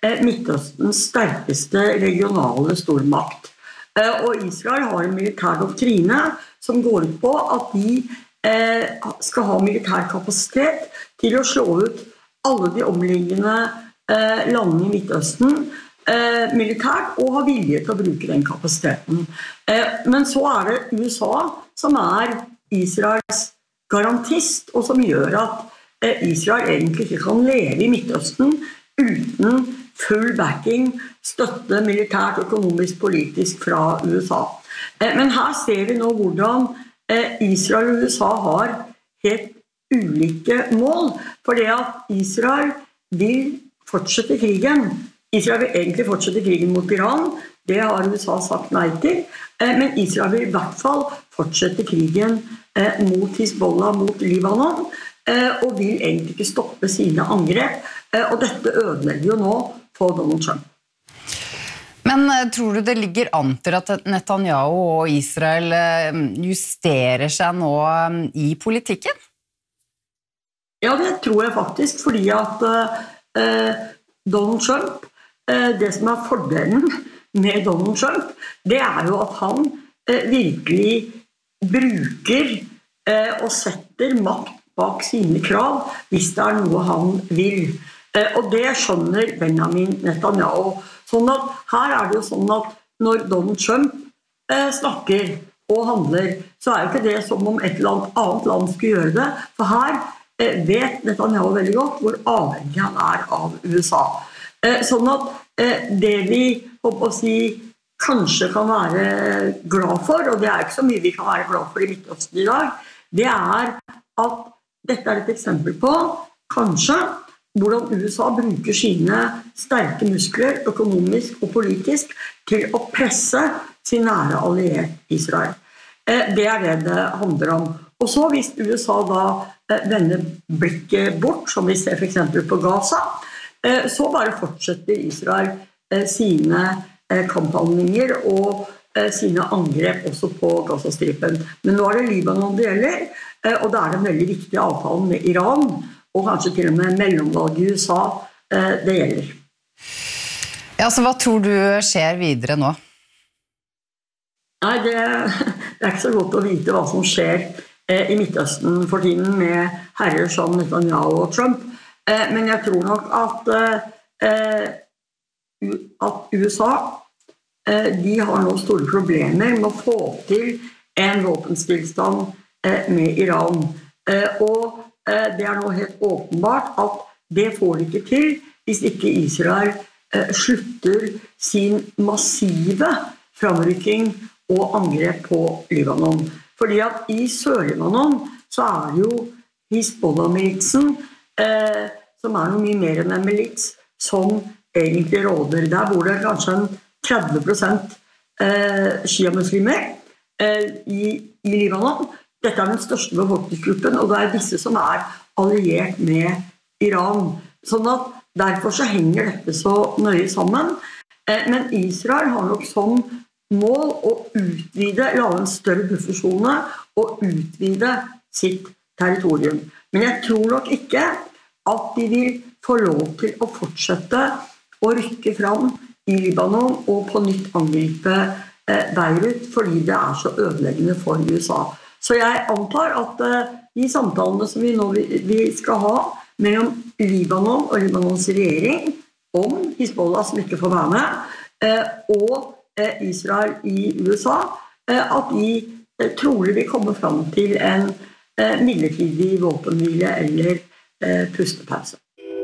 Midtøstens sterkeste regionale stormakt. Og Israel har en militær doktrine som går ut på at de skal ha militær kapasitet til å slå ut alle de omliggende landene i Midtøsten militært og ha vilje til å bruke den kapasiteten. Men så det USA som Israels garantist, og som gjør at Israel egentlig ikke kan leve i Midtøsten uten full backing, støtte militært, økonomisk, politisk fra USA. Men her ser vi nå hvordan Israel og USA har helt ulike mål, fordi at Israel vil fortsette krigen. Israel vil egentlig fortsette krigen mot Iran, det har USA sagt nei til, men Israel vil i hvert fall fortsette krigen mot Hezbollah, mot Libanon, og vil egentlig ikke stoppe sine angrep, og dette ødelegger jo nå for Donald Trump. Men tror du det ligger an til at Netanyahu og Israel justerer seg nå i politikken? Ja, det tror jeg faktisk, fordi at Donald Trump, det som fordelen med Donald Trump, det jo at han virkelig bruker og setter makt bak sine krav hvis det noe han vil. Og det skjønner Benjamin Netanyahu. Sånn at her det jo sånn at når Donald Trump snakker og handler, så jo ikke det som om et eller annet land skulle gjøre det, for her vet Netanyahu veldig godt hvor avhengig han av USA. Sånn at det vi håper å si kanskje kan være glad for, og det ikke så mye vi kan være glad for i Midtøsten i dag, det at dette et eksempel på, kanskje, hvordan USA bruker sine sterke muskler, økonomisk og politisk, til å presse sin nære alliert Israel. Det det handler om. Og så hvis USA da vender blikket bort, som vi ser for eksempel på Gaza, så bare fortsetter Israel sine kamphandlinger og sine angrep også på Gazastripen. Men nå det Libanon det gjelder, og det den veldig viktige avtalen med Iran, og kanskje til og med mellomvalg i USA det gjelder. Ja, så hva tror du skjer videre nå? Nei, det ikke så godt å vite hva som skjer i Midtøsten for tiden med herrer som Netanyahu og Trump. Men jeg tror nok at USA de har nå store problemer med å få til en våpenstillstand med Iran. Og det nå helt åpenbart at det får de ikke til hvis ikke Israel slutter sin massive framrykking og angrep på Libanon. Fordi at i Sør-Libanon så det jo Hezbollah-militsen som noe mye mer enn en milits som egentlig råder. Der bor det kanskje 30% shia-muslimer i Libanon. Dette den største befolkningsgruppen, og det disse som alliert med Iran. Sånn at derfor så henger dette så nøye sammen. Men Israel har nok som mål å utvide, lage en større buffersone og utvide sitt territorium. Men jeg tror nok ikke at de vil få lov til å fortsette å rykke fram i Libanon og på nytt angripe Beirut, fordi det så ødeleggende for USA. Så jeg antar at de samtalene som vi skal ha mellom Libanon og Libanons regjering om Hezbollah som ikke får være med, og Israel i USA, at de trolig vil komme fram til en midlertidig våpenhvile eller pustepause.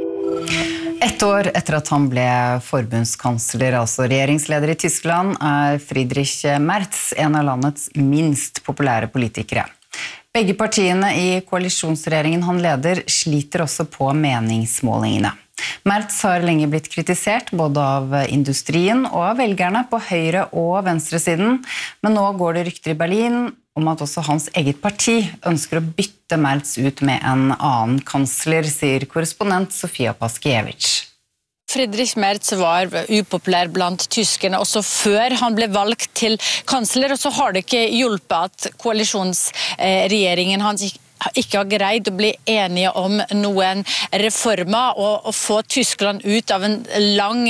Et år etter at han ble forbundskansler, altså regjeringsleder i Tyskland, Friedrich Merz en av landets minst populære politikere. Begge partiene i koalisjonsregjeringen han leder sliter også på meningsmålingene. Merz har lenge blitt kritisert både av industrien og av velgerne på høyre- og venstresiden, men nå går det rykter i Berlin om at også hans eget parti ønsker å bytte Merz ut med en annen kansler, sier korrespondent Sofia Paskiewicz. Friedrich Merz var upopulær blant tyskerne også før han ble valgt til kansler, og så har det ikke hjulpet at koalisjonsregjeringen hans ikke har greid å bli enige om noen reformer og få Tyskland ut av en lang